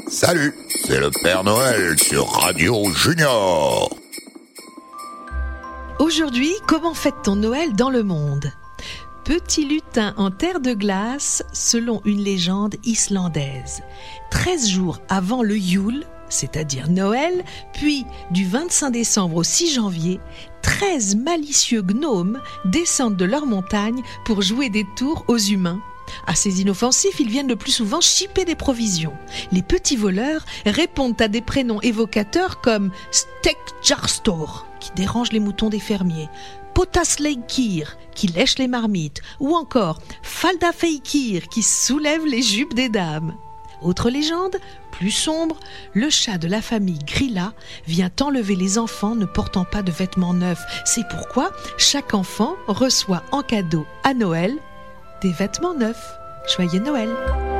Salut, c'est le Père Noël sur Radio Junior. Aujourd'hui, comment fête-t-on Noël dans le monde ? Petit lutin en terre de glace, selon une légende islandaise. 13 jours avant le Yule, c'est-à-dire Noël, puis du 25 décembre au 6 janvier, 13 malicieux gnomes descendent de leur montagne pour jouer des tours aux humains. Assez inoffensifs, ils viennent le plus souvent chipper des provisions. Les petits voleurs répondent à des prénoms évocateurs comme Stekkjarstr, qui dérange les moutons des fermiers, Potasleikir, qui lèche les marmites, ou encore Faldafeikir, qui soulève les jupes des dames. Autre légende, plus sombre, le chat de la famille Grilla vient enlever les enfants ne portant pas de vêtements neufs. C'est pourquoi chaque enfant reçoit en cadeau à Noël des vêtements neufs. Joyeux Noël!